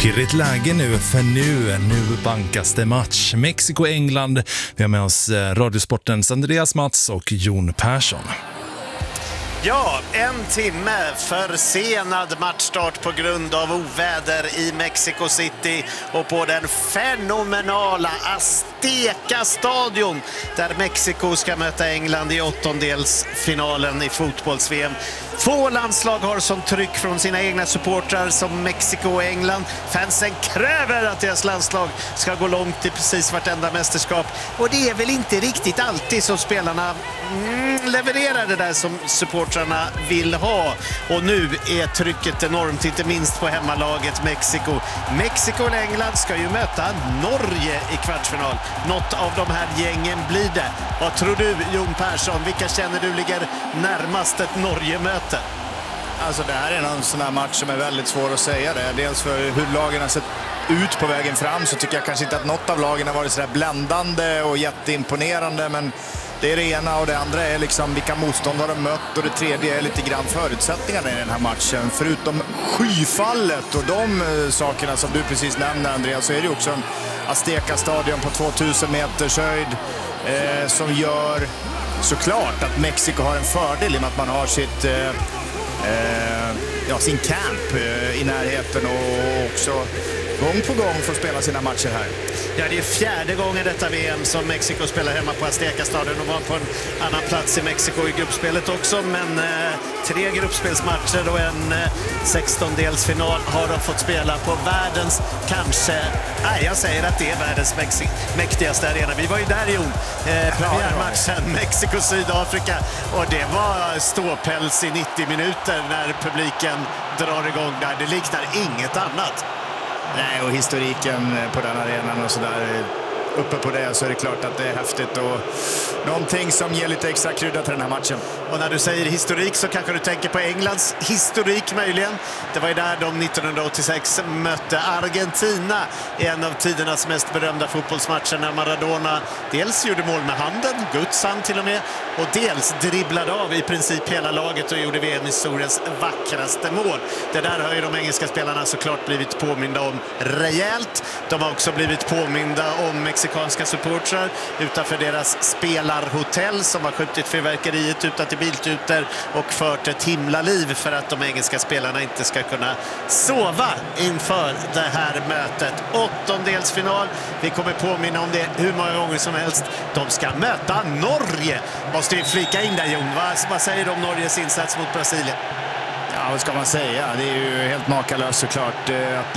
Pirrigt läge nu, för nu bankas det match. Mexiko-England. Vi har med oss Radiosportens Andreas Mats och Jon Persson. Ja, en timme försenad matchstart på grund av oväder i Mexico City och på den fenomenala Azteca-stadion där Mexiko ska möta England i åttondelsfinalen i fotbolls-VM. Få landslag har sån tryck från sina egna supportrar som Mexiko och England. Fansen kräver att deras landslag ska gå långt i precis vartenda mästerskap. Och det är väl inte riktigt alltid som spelarna levererar det där som supportrarna vill ha. Och nu är trycket enormt, inte minst på hemmalaget Mexiko. Mexiko och England ska ju möta Norge i kvartsfinal. Något av de här gängen blir det. Vad tror du, Jon Persson? Vilka känner du ligger närmast ett Norge-möte? Alltså det här är en sån här match som är väldigt svår att säga det. Dels för hur lagen har sett ut på vägen fram så tycker jag kanske inte att något av lagen har varit så där bländande och jätteimponerande, men det är det ena, och det andra är liksom vilka motståndare de mött, och det tredje är lite grann förutsättningarna i den här matchen. Förutom skyfallet och de sakerna som du precis nämnde, Andreas, så är det också en Azteca-stadion på 2000 meters höjd som gör såklart att Mexiko har en fördel i och med att man har sin camp i närheten och också gång på gång får spela sina matcher här. Ja, det är fjärde gången detta VM som Mexiko spelar hemma på Azteca-stadion och var på en annan plats i Mexiko i gruppspelet också, men 3 gruppspelsmatcher och en 16-delsfinal har de fått spela på världens jag säger att det är världens mäktigaste arena. Vi var ju där, Jon, premiärmatchen Mexiko-Sydafrika, och det var ståpäls i 90 minuter när publiken drar igång där. Det liknar inget annat. Nej, och historiken på den arenan och sådär, uppe på det, så är det klart att det är häftigt och någonting som ger lite extra krydda till den här matchen. Och när du säger historik så kanske du tänker på Englands historik möjligen. Det var ju där de 1986 mötte Argentina i en av tidernas mest berömda fotbollsmatcher, när Maradona dels gjorde mål med handen, Guds hand till och med, och dels dribblade av i princip hela laget och gjorde VM-historiens vackraste mål. Det där har ju de engelska spelarna såklart blivit påminda om rejält. De har också blivit påminda om mexikanska supportrar utanför deras spelarhotell som har skjutit fyrverkeriet utan till biltutor och fört ett himla liv för att de engelska spelarna inte ska kunna sova inför det här mötet. Åttondelsfinal, vi kommer påminna om det hur många gånger som helst. De ska möta Norge. Måste vi flika in där, Jon. Vad säger du om Norges insats mot Brasilien? Ja, vad ska man säga? Det är ju helt makalöst såklart. Att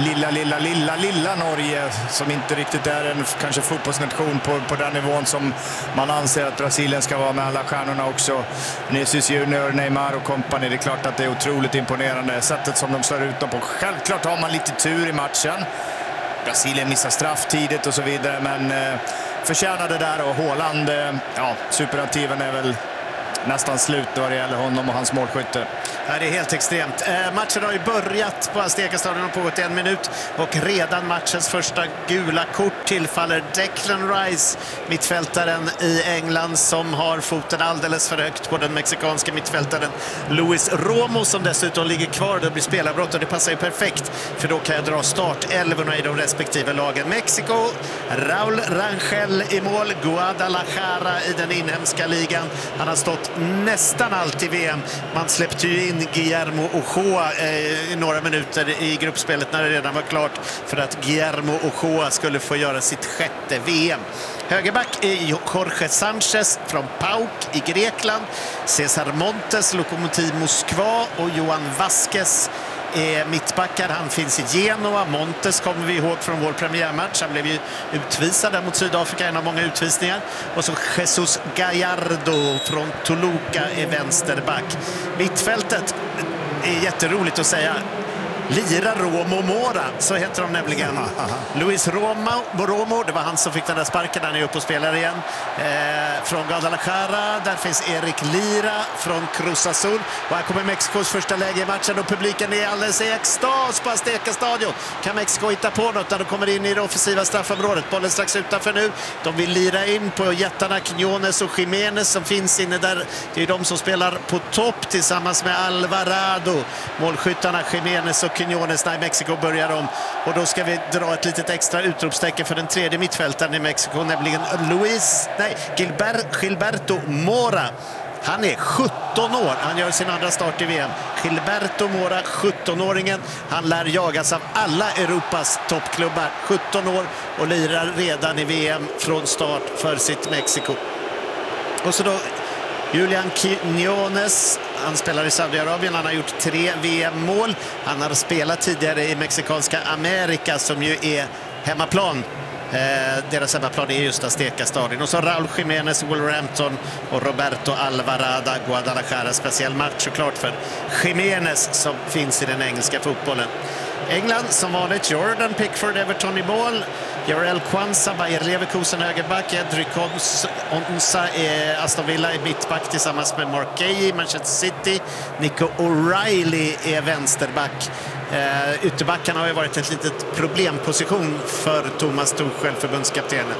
lilla Norge, som inte riktigt är en kanske fotbollsnation på den nivån som man anser att Brasilien ska vara med alla stjärnorna också. Vinicius Junior, Neymar och company. Det är klart att det är otroligt imponerande. Sättet som de slår ut dem på. Självklart har man lite tur i matchen. Brasilien missar straff tidigt och så vidare, men förtjänade där, och Haaland, superaktiven är väl nästan slut då det gäller honom och hans målskytte. Ja, det är helt extremt. Matchen har ju börjat på Azteca-stadion och pågått 1 minut, och redan matchens första gula kort tillfaller Declan Rice, mittfältaren i England, som har foten alldeles för högt på den mexikanska mittfältaren Luis Romo, som dessutom ligger kvar. Det blir spelarbrott, och det passar ju perfekt, för då kan jag dra startelvorna i de respektive lagen. Mexiko, Raúl Rangel i mål, Guadalajara i den inhemska ligan. Han har stått nästan allt i VM. Man släppte ju in Guillermo Ochoa i några minuter i gruppspelet när det redan var klart för att Guillermo Ochoa skulle få göra sitt 6:e VM. Högerback är Jorge Sanchez från PAOK i Grekland, Cesar Montes, Lokomotiv Moskva, och Johan Vasquez är mittbackar. Han finns i Genoa. Montes kommer vi ihåg från vår premiärmatch. Han blev ju utvisad där mot Sydafrika, en av många utvisningar. Och så Jesus Gallardo från Toluca är vänsterback. Mittfältet är jätteroligt att säga. Lira Romo Mora, så heter de nämligen. Luis Romo, det var han som fick den där sparken. Han är uppe och spelar igen. Från Guadalajara, där finns Erik Lira från Cruz Azul. Och här kommer Mexikos första läge i matchen, och publiken är alldeles i extas på Azteca-stadion. Kan Mexiko hitta på något när de kommer in i det offensiva straffområdet? Bollen strax utanför nu. De vill lira in på jättarna Quiñones och Jiménez som finns inne där. Det är de som spelar på topp tillsammans med Alvarado. Målskyttarna Jiménez och Quinones när Mexiko börjar om. Och då ska vi dra ett litet extra utropstecken för den tredje mittfältaren i Mexiko, nämligen Gilberto Mora. Han är 17 år. Han gör sin andra start i VM. Gilberto Mora, 17-åringen. Han lär jagas av alla Europas toppklubbar. 17 år och lirar redan i VM från start för sitt Mexiko. Och så då Julian Quinones. Han spelar i Saudiarabien. Han har gjort 3 VM-mål. Han har spelat tidigare i mexikanska Amerika som ju är hemmaplan. Deras hemmaplan är just Azteca-stadion. Och så Raúl Jiménez, Wolverhampton och Roberto Alvarado, Guadalajara. Speciell match såklart för Jiménez som finns i den engelska fotbollen. England som vanligt, Jordan Pickford, Everton i mål. Jarell Quansah, Bayer Leverkusen högerback. Edric Onsa, Aston Villa i mittback tillsammans med Mark Guehi, Manchester City. Nico O'Reilly är vänsterback. Ytterbackarna har ju varit ett litet problemposition för Thomas Tuchel, förbundskaptenen.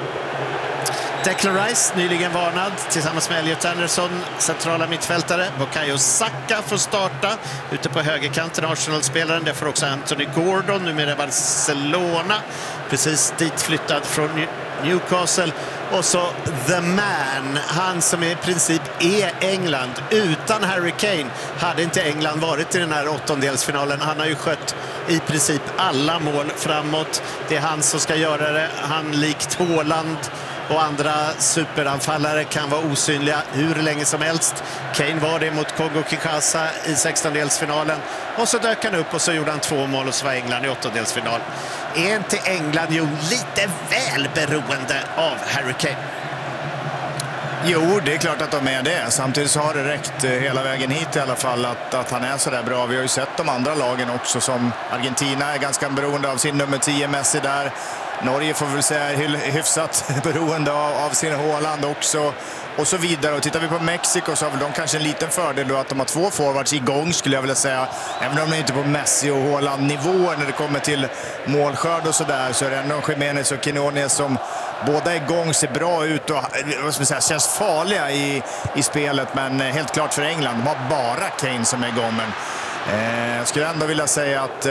Declan Rice, nyligen varnad tillsammans med Elliot Anderson, centrala mittfältare. Bukayo Saka får starta ute på högerkanten, Arsenal-spelaren. Det får också Anthony Gordon, numera Barcelona, precis dit flyttad från Newcastle. Och så The Man, han som i princip är England. Utan Harry Kane hade inte England varit i den här åttondelsfinalen. Han har ju skött i princip alla mål framåt. Det är han som ska göra det. Han likt Haaland och andra superanfallare kan vara osynliga hur länge som helst. Kane var det mot Kongo-Kinshasa i 16-delsfinalen. Och så dök han upp och så gjorde han 2 mål och så var England i 8-delsfinal. Är inte England ju lite väl beroende av Harry Kane? Jo, det är klart att de är det. Samtidigt så har det räckt hela vägen hit i alla fall att han är så där bra. Vi har ju sett de andra lagen också, som Argentina är ganska beroende av sin nummer 10 Messi där. Norge får väl säga hyfsat beroende av sin Haaland också och så vidare. Och tittar vi på Mexiko så har väl de kanske en liten fördel då att de har 2 forwards igång, skulle jag vilja säga. Även om de inte är på Messi och Haaland nivåer när det kommer till målskörd och sådär, så är det ändå Jiménez och Quinones som båda igång, ser bra ut och vad ska man säga, känns farliga i spelet. Men helt klart för England, de har bara Kane som är igång. Men jag skulle ändå vilja säga att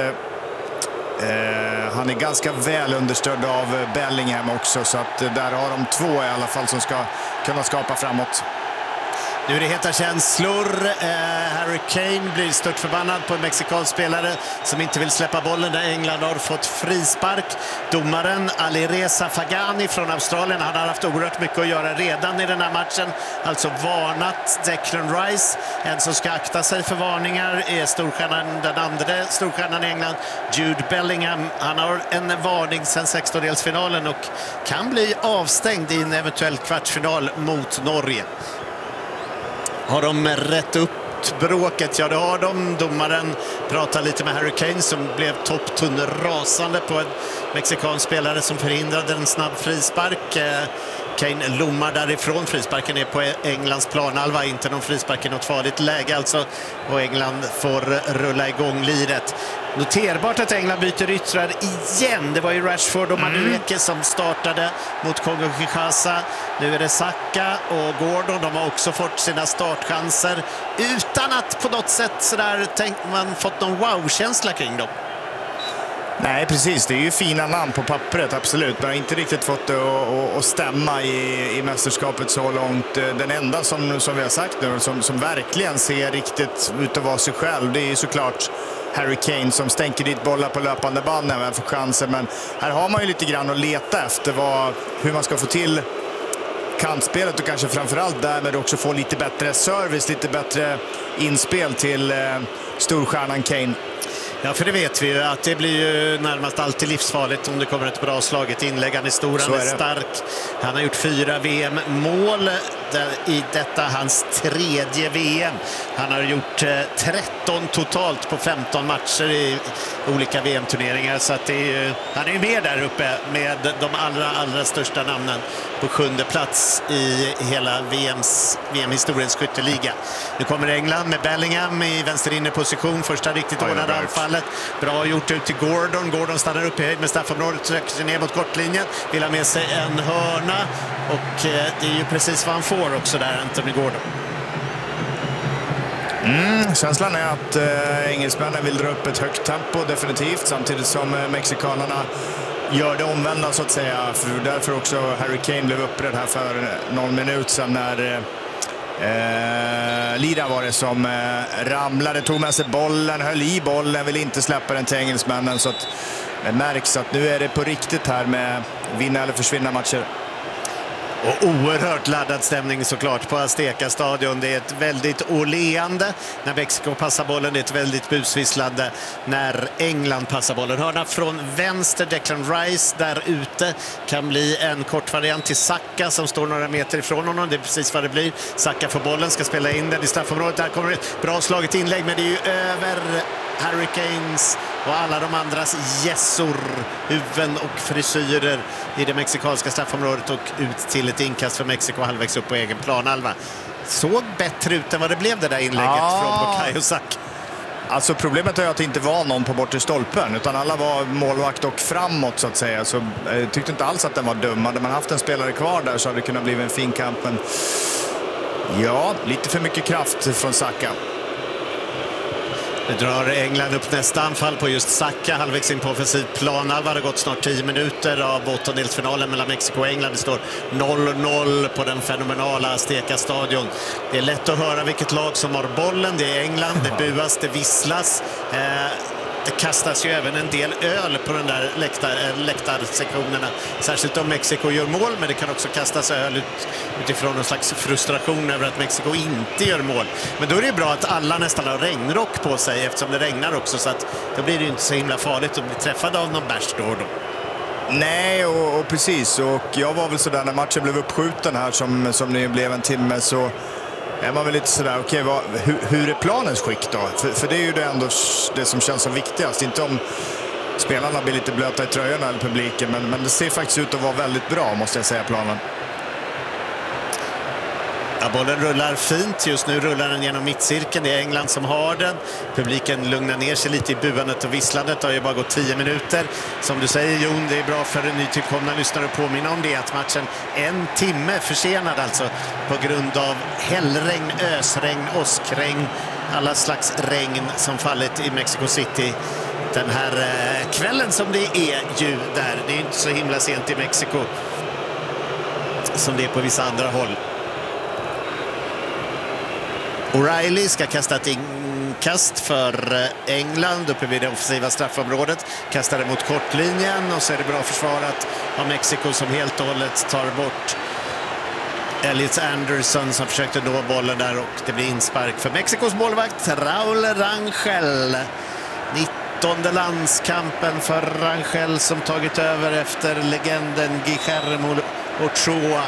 han är ganska väl understödd av Bellingham också, så att där har de 2 i alla fall som ska kunna skapa framåt. Nu är det heta känslor. Harry Kane blir stört förbannad på en mexikansk spelare som inte vill släppa bollen där England har fått frispark. Domaren Alireza Fagani från Australien, han har haft oerhört mycket att göra redan i den här matchen. Alltså varnat Declan Rice. En som ska akta sig för varningar är den andra storstjärnan i England, Jude Bellingham. Han har en varning sedan 16-delsfinalen och kan bli avstängd i en eventuell kvartsfinal mot Norge. Har de rätt upp bråket? Ja, det har de. Domaren pratar lite med Harry Kane som blev topptunnelrasande på en mexikansk spelare som förhindrade en snabb frispark. Kane lommar därifrån. Frisparken är på Englands planhalva, inte någon frispark i något farligt läge alltså. Och England får rulla igång liret. Noterbart att England byter yttrar igen. Det var ju Rashford och Madueke som startade mot Kongo-Kinshasa. Nu är det Saka och Gordon. De har också fått sina startchanser utan att på något sätt sådär man fått någon wow-känsla kring dem. Nej, precis. Det är ju fina namn på pappret, absolut. Men har inte riktigt fått det att stämma i mästerskapet så långt. Den enda som vi har sagt nu, som verkligen ser riktigt ut att vara sig själv, det är ju såklart Harry Kane som stänker dit bollar på löpande band när man får chansen. Men här har man ju lite grann att leta efter hur man ska få till kantspelet och kanske framförallt därmed också få lite bättre service, lite bättre inspel till storstjärnan Kane. Ja, för det vet vi ju att det blir ju närmast alltid livsfarligt om det kommer ett bra slaget inlägg. Han är stor, han är stark. Han har gjort 4 VM-mål i detta hans 3:e VM. Han har gjort 13 totalt på 15 matcher i olika VM-turneringar. Så att han är ju med där uppe med de allra största namnen på 7:e plats i hela VM-historiens skytteliga. Nu kommer England med Bellingham i vänsterinneposition. Första riktigt ordnade anfallet. Bra gjort ut till Gordon. Gordon stannar upp i höjd med straffområdet, trycker sig ner mot kortlinjen. Vill ha med sig en hörna. Och det är ju precis vad han får också där, Anthony Gordon. Känslan är att engelsmännen vill dra upp ett högt tempo definitivt, samtidigt som mexikanerna gör det omvända så att säga. För därför också Harry Kane blev uppredd här för någon minut sedan när Lira var det som ramlade, tog med sig bollen, höll i bollen, ville inte släppa den till engelsmännen. Så att det märks att nu är det på riktigt här med vinna eller försvinna matcher. Och oerhört laddad stämning såklart på Azteca-stadion. Det är ett väldigt oleande när Mexiko passar bollen. Det är ett väldigt busvisslande när England passar bollen. Hörna från vänster, Declan Rice där ute. Kan bli en kort variant till Saka som står några meter ifrån honom. Det är precis vad det blir. Saka får bollen, ska spela in den i straffområdet. Där kommer ett bra slaget inlägg, men det är ju över Harry Kanes och alla de andras gässor, huvuden och frisyrer i det mexikanska straffområdet och ut till ett inkast för Mexiko halvvägs upp på egen planhalva. Såg bättre ut än vad det blev det där inlägget från Bukayo Saka. Alltså problemet är att det inte var någon på bortre stolpen, utan alla var målvakt och framåt så att säga. Så jag tyckte inte alls att den var dum. Hade man haft en spelare kvar där så hade det kunnat bli en fin kamp. Men ja, lite för mycket kraft från Saka. Det drar England upp nästa anfall på just Saka, halvvägs in på offensiv planhalva. Det har gått snart 10 minuter av åttondelsfinalen mellan Mexiko och England. Det står 0-0 på den fenomenala Azteca-stadion. Det är lätt att höra vilket lag som har bollen. Det är England, det buas, det visslas. Det kastas ju även en del öl på den där läktarsektionerna. Särskilt om Mexiko gör mål, men det kan också kastas öl utifrån någon slags frustration över att Mexiko inte gör mål. Men då är det bra att alla nästan har regnrock på sig eftersom det regnar också, så att då blir det ju inte så himla farligt att bli träffad av någon bärs då och då. Nej, och precis. Och jag var väl sådär när matchen blev uppskjuten här som det blev en timme, så är man väl lite sådär, okej, hur är planens skick då? För det är ju det ändå det som känns som viktigast. Inte om spelarna blir lite blöta i tröjorna eller publiken, men det ser faktiskt ut att vara väldigt bra, måste jag säga, planen. Ja, bollen rullar fint. Just nu rullar den genom mittcirkeln. Det är England som har den. Publiken lugnar ner sig lite i buandet och visslandet. Det har ju bara gått 10 minuter. Som du säger, Jon, det är bra för nytillkomna lyssnare att påminna om det. Att matchen en timme försenad alltså på grund av hällregn, ösregn, åskregn. Alla slags regn som fallit i Mexico City den här kvällen som det är ju där. Det är inte så himla sent i Mexiko som det är på vissa andra håll. O'Reilly ska kasta ett inkast för England uppe vid det offensiva straffområdet. Kastar det mot kortlinjen och så är det bra försvarat av Mexiko som helt och hållet tar bort Elliot Anderson som försökte nå bollen där, och det blir inspark för Mexikos målvakt Raúl Rangel. 19:e landskampen för Rangel som tagit över efter legenden Guillermo Ochoa.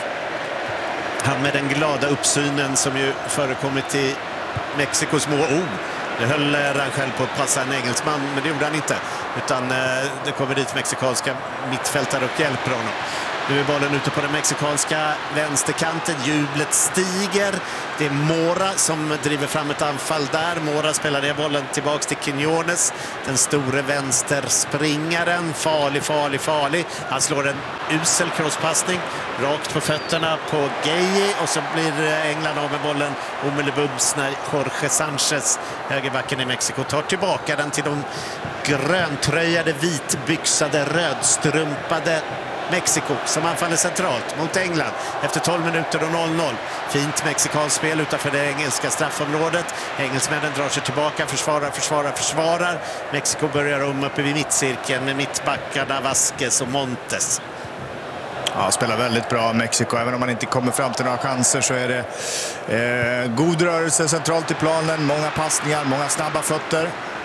Han med den glada uppsynen som ju förekommit i Mexikos mål. Det höll Rangel på att passa en engelsman, men det gjorde han inte. Utan det kommer dit mexikanska mittfältare och hjälper honom. Nu är bollen ute på den mexikanska vänsterkanten. Jublet stiger. Det är Mora som driver fram ett anfall där. Mora spelar ner bollen tillbaks till Quiñones. Den store vänsterspringaren. Farlig. Han slår en usel crosspassning rakt på fötterna på Gueye. Och så blir England av med bollen omedelbums när Jorge Sanchez, högerbacken i Mexiko, tar tillbaka den till de gröntröjade, vitbyxade, rödstrumpade Mexiko som anfaller centralt mot England efter 12 minuter och 0-0. Fint mexikansk spel utanför det engelska straffområdet. Engelsmännen drar sig tillbaka, försvarar. Mexiko börjar om uppe vid mittcirkeln med mittbackarna Vasquez och Montes. Ja, spelar väldigt bra Mexiko. Även om man inte kommer fram till några chanser så är det god rörelse centralt i planen. Många passningar, många snabba fötter.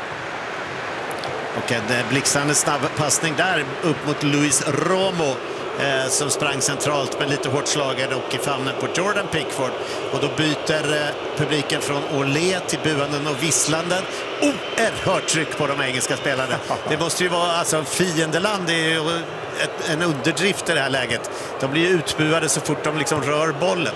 Och en blixtrande snabb passning där upp mot Luis Romo som sprang centralt med lite hårt slagen och i famnen på Jordan Pickford. Och då byter publiken från Olé till buanden och visslanden. Oerhört tryck på de engelska spelarna. Det måste ju vara alltså fiendeland. Det är ju en underdrift i det här läget. De blir ju utbuade så fort de liksom rör bollen.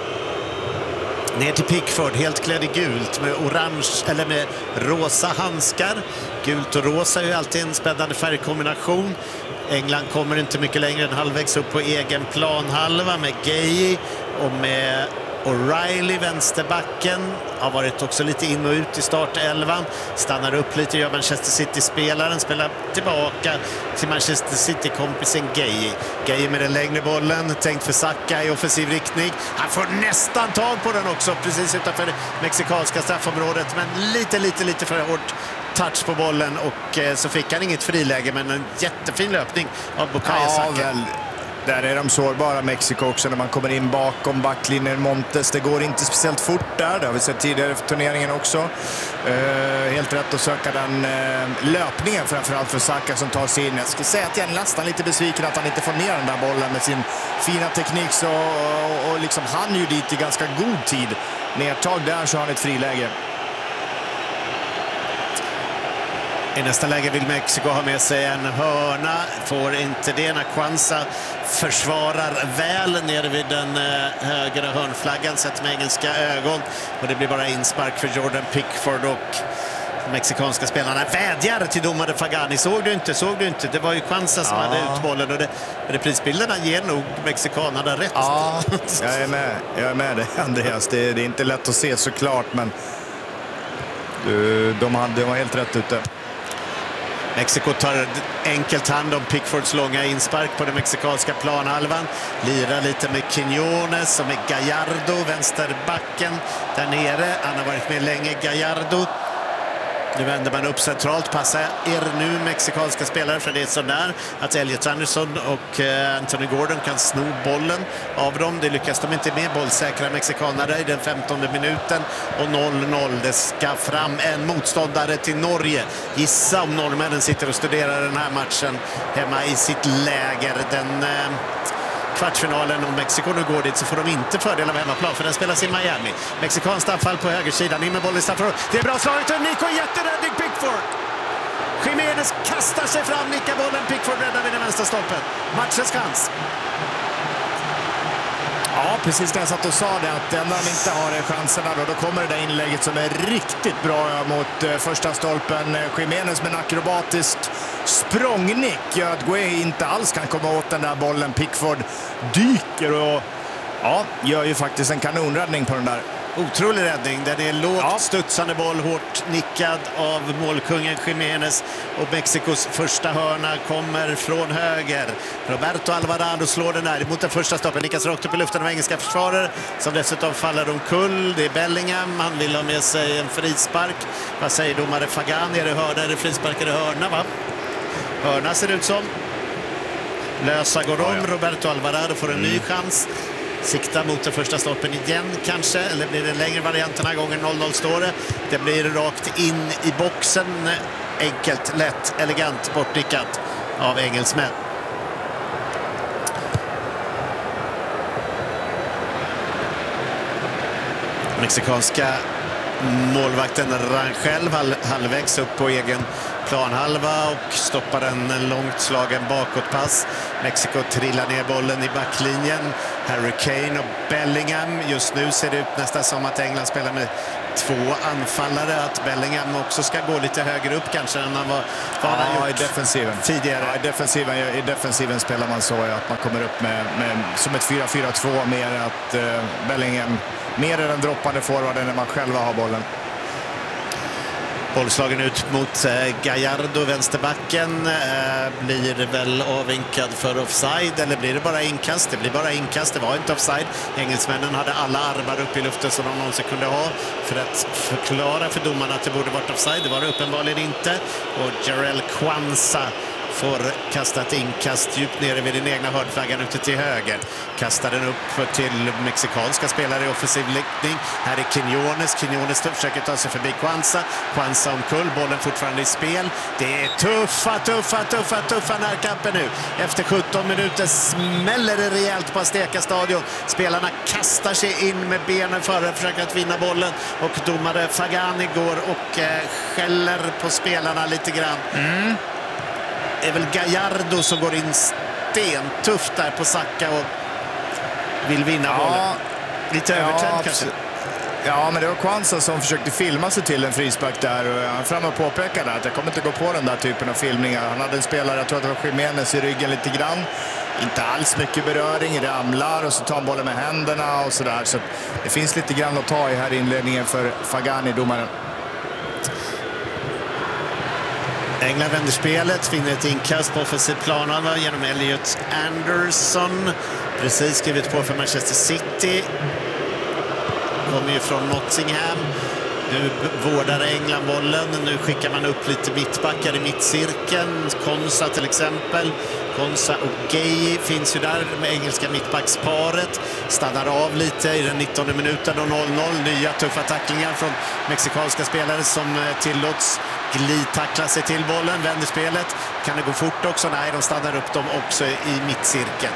Ner till Pickford, helt klädd i gult med orange eller med rosa handskar. Gult och rosa är ju alltid en spännande färgkombination. England kommer inte mycket längre än halvvägs upp på egen planhalva med Gueye och med O'Reilly, vänsterbacken, har varit också lite in och ut i startelvan. Stannar upp lite, gör Manchester City-spelaren, spelar tillbaka till Manchester City-kompisen Gueye. Gueye med den längre bollen, tänkt för Saka i offensiv riktning. Han får nästan tag på den också, precis utanför det mexikanska straffområdet, men lite för hårt touch på bollen, och så fick han inget friläge, men en jättefin löpning av Bukayo Saka. Där är de sårbara, Mexiko också, när man kommer in bakom backlinjen. Montes, det går inte speciellt fort där. Det har vi sett tidigare för turneringen också. Helt rätt att söka den löpningen, framförallt för Saka som tar sig in. Jag skulle säga att jag är nästan lite besviken att han inte får ner den där bollen med sin fina teknik. Och liksom han ju dit i ganska god tid. Nedtag där så har han ett friläge. I nästa läge vill Mexiko ha med sig en hörna. Får inte det när Kwanza försvarar väl nere vid den högra hörnflaggan, sett med engelska ögon. Och det blir bara inspark för Jordan Pickford, och de mexikanska spelarna vädjar till domare Fagani. Såg du inte? Det var ju Kwanza som hade ut bollen, och reprisbilderna ger nog mexikanerna rätt. Ja, jag är med dig, Andreas. Det är inte lätt att se såklart, men de var helt rätt ute. Mexiko tar enkelt hand om Pickfords långa inspark på den mexikanska planhalvan. Lirar lite med Quiñones och med Gallardo, vänsterbacken där nere. Han har varit med länge, Gallardo. Nu vänder man upp centralt, passar nu mexikanska spelare, för det är så där att Elliot Anderson och Anthony Gordon kan sno bollen av dem. Det lyckas de inte med, bollsäkra mexikaner i den 15:e minuten, och 0-0. Det ska fram en motståndare till Norge. Gissa om norrmännen sitter och studerar den här matchen hemma i sitt läger. Den kvartsfinalen, om Mexiko nu går dit, så får de inte fördel av hemmaplan, för den spelas i Miami. Mexikanskt anfall på högersidan, in med bollen i straffområdet. Det är bra slaget, och Nico, jätteräddning, Pickford! Jiménez kastar sig fram, nickar bollen, Pickford räddar vid den vänstra stolpen. Matchens chans. Ja, precis när jag satt och sa det, att enda han inte har är chanserna då kommer det där inlägget som är riktigt bra mot första stolpen. Jiménez med en akrobatiskt språngnick gör att Gueye inte alls kan komma åt den där bollen. Pickford dyker och gör ju faktiskt en kanonräddning på den där. Otrolig räddning. Den är lågt studsande boll, hårt nickad av målkungen Jiménez, och Mexikos första hörna kommer från höger. Roberto Alvarado slår den där mot den första stoppen, nickas rakt upp i luften av engelska försvarare som dessutom faller omkull. Det är Bellingham, han vill ha med sig en frispark. Vad säger domare Fagani? Är det hörna eller frispark? Är det hörna, va? Hörna ser det ut som. Lösa går om, Roberto Alvarado får en ny chans. Sikta mot den första stolpen igen kanske, eller blir det en längre variant den här gången? 0-0 står det. Det blir rakt in i boxen. Enkelt, lätt, elegant bortnickat av engelsmän. Mexikanska målvakten Rangel halvvägs upp på egen planhalva och stoppar en långt slagen bakåtpass. Mexiko trillar ner bollen i backlinjen. Harry Kane och Bellingham. Just nu ser det ut nästan som att England spelar med två anfallare. Att Bellingham också ska gå lite högre upp kanske än han var i defensiven tidigare. Ja, i defensiven spelar man så att man kommer upp med som ett 4-4-2, mer att Bellingham mer än den droppande forwarden när man själva har bollen. Bollslagen ut mot Gallardo, vänsterbacken. Blir väl avvinkad för offside, eller blir det bara inkast? Det blir bara inkast, det var inte offside. Engelsmännen hade alla armar upp i luften som de någonsin kunde ha för att förklara för domarna att det borde varit offside. Det var det uppenbarligen inte. Och Jarell Kwanza får kasta ett inkast djupt nere vid den egna hörnflaggan ute till höger. Kastar den upp till mexikanska spelare i offensiv riktning. Här är Quiñones. Quiñones försöker ta sig förbi Kwanza. Kwanza omkull, bollen fortfarande i spel. Det är tuffa närkamper nu. Efter 17 minuter smäller det rejält på Azteca stadion. Spelarna kastar sig in med benen före, försöker att vinna bollen. Och domare Fagani går och skäller på spelarna lite grann. Det är väl Gallardo som går in stentufft där på Saka och vill vinna bollen. Lite övertänd kanske. Ja, men det var Kwanza som försökte filma sig till en frispark där, och han fram och påpekade att jag kommer inte gå på den där typen av filmningar. Han hade en spelare, jag tror att det var Jiménez, i ryggen lite grann. inte alls mycket beröring, ramlar och så tar han bollen med händerna och sådär. Så det finns lite grann att ta i här i inledningen för Fagani, domaren. England vänder spelet, finner ett inkast på offensiv plan genom Elliot Anderson. Precis skrivit på för Manchester City. Kommer ju från Nottingham. Nu vårdar England bollen. Nu skickar man upp lite mittbackar i mittcirkeln. Konsa till exempel. Konsa och Gay finns ju där med engelska mittbacksparet. Stannar av lite i den 19:e minuten och 0-0. Nya tuffa tacklingar från mexikanska spelare som tillåts glidtackla sig till bollen. Vänder spelet. Kan det gå fort också? Nej, de stannar upp dem också i mittcirkeln.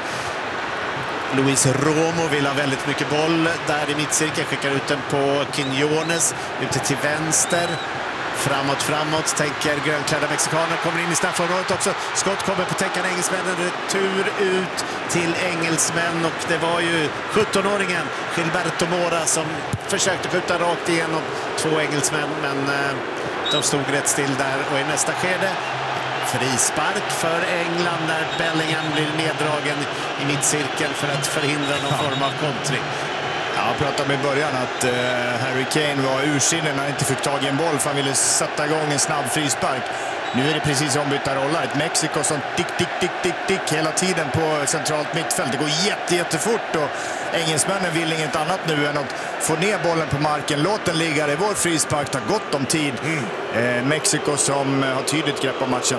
Luis Romo vill ha väldigt mycket boll där i mittcirkeln. Skickar ut den på Quiñones. Ute till vänster. Framåt, tänker grönklädda mexikaner. Kommer in i straffområdet också. Skott kommer på täckande engelsmännen. Retur ut till engelsmän. Och det var ju 17-åringen Gilberto Mora som försökte skjuta rakt igenom två engelsmän. Men de stod rätt still där. Och i nästa skede frispark för England när Bellingham blir neddragen i mittcirkeln för att förhindra någon form av kontring. Jag pratade med i början att Harry Kane var ursinnig när han inte fick tag i en boll för han ville sätta igång en snabb frispark. Nu är det precis ombytta roller. Ett Mexiko som tick hela tiden på centralt mittfält. Det går jättefort och engelsmännen vill inget annat nu än att få ner bollen på marken. Låt den ligga i vår frispark, tar gott om tid. Mexiko som har tydligt grepp om matchen.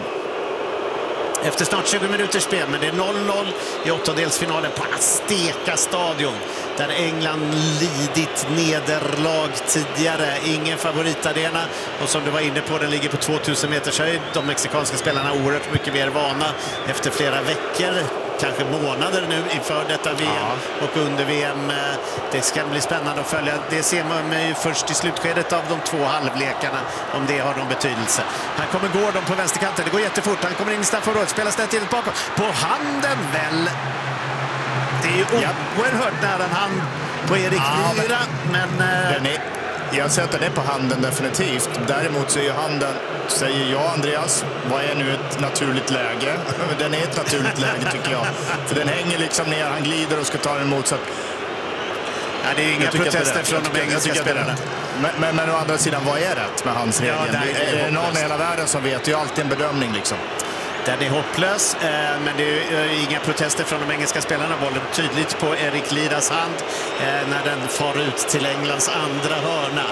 Efter snart 20 minuters spel, men det är 0-0 i åttondelsfinalen på Azteca stadion. Där England lidit nederlag tidigare. Ingen favoritarena. Och som du var inne på, den ligger på 2000 meters höjd. De mexikanska spelarna är oerhört mycket mer vana efter flera veckor. Kanske månader nu inför detta VM och under VM. Det ska bli spännande att följa. Det ser man ju först i slutskedet av de två halvlekarna, om det har någon betydelse. Här kommer Gordon på vänsterkanten. Det går jättefort. Han kommer in i straffområdet. Spelar stället bakåt. På handen väl. Det är ju oerhört nära en hand på Erik Lira. Men jag sätter det på handen definitivt. Däremot så är ju handen, säger jag Andreas, vad är nu ett naturligt läge? Den är ett naturligt läge tycker jag. För den hänger liksom ner, han glider och ska ta den emot. Så att, det är inga protester från de engelska spelarna. Men å andra sidan, vad är rätt med hans regel? Det är någon i hela världen som vet, det är ju alltid en bedömning liksom. Den är hopplös, men det är inga protester från de engelska spelarna. Bollen tydligt på Erik Liras hand när den far ut till Englands andra hörna.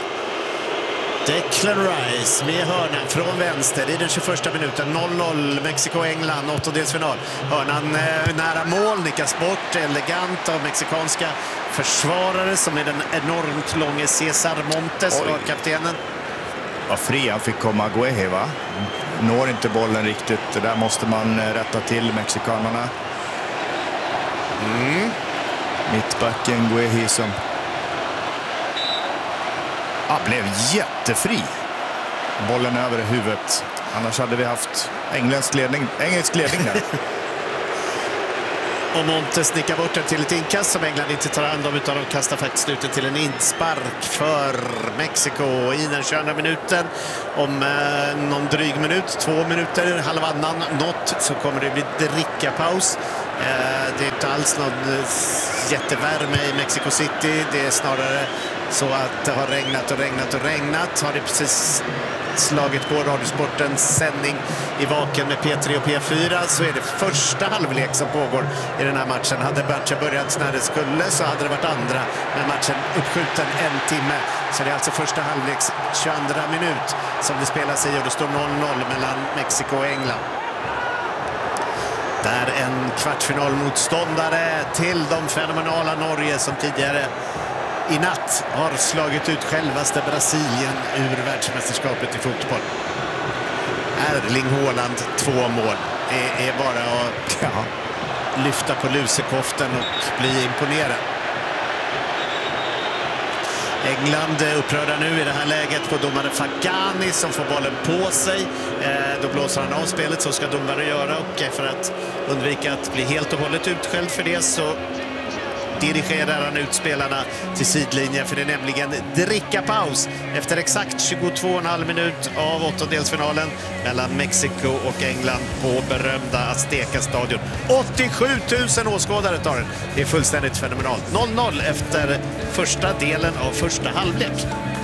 Declan Rice med hörnan från vänster i den 21:a minuten. 0-0 Mexiko-England, åttondelsfinal. Hörnan nära mål, nickas bort elegant av mexikanska försvarare som är den enormt långe Cesar Montes, kaptenen. Vad fri han fick komma Guehi, va? Når inte bollen riktigt. Det där måste man rätta till, mexikanerna. Mittbacken Guehi som blev jättefri. Bollen över huvudet. Annars hade vi haft engelsk ledning där. Och Montes nickar bort den till ett inkast som England inte tar hand om, utan de kastar faktiskt ut den till en inspark för Mexiko i den 22:a minuten. Om någon dryg minut, 2 minuter, halvannan något, så kommer det bli drickapaus. Det är inte alls någon jättevärme i Mexico City. Det är snarare så att det har regnat. Har det precis slagit på Radiosportens sändning i vaken med P3 och P4, så är det första halvlek som pågår i den här matchen. Hade matchen börjat när det skulle så hade det varit andra, men matchen uppskjuten 1 timme. Så det är alltså första halvleks 22:a minut som det spelas i, och det står 0-0 mellan Mexiko och England. Där en kvartsfinalmotståndare till de fenomenala Norge som tidigare i natt har slagit ut självaste Brasilien ur världsmästerskapet i fotboll. Erling Haaland, 2 mål. Det är bara att lyfta på lusekoften och bli imponerad. England upprörda nu i det här läget på domare Fagani som får bollen på sig. Då blåser han av spelet, så ska domare göra, och för att undvika att bli helt och hållet utskälld för det så dirigerar han ut spelarna till sidlinjen, för det är nämligen drickapaus efter exakt 22,5 minut av åttondelsfinalen mellan Mexiko och England på berömda Azteca-stadion. 87 000 åskådare tar den. Det är fullständigt fenomenalt. 0-0 efter första delen av första halvlek.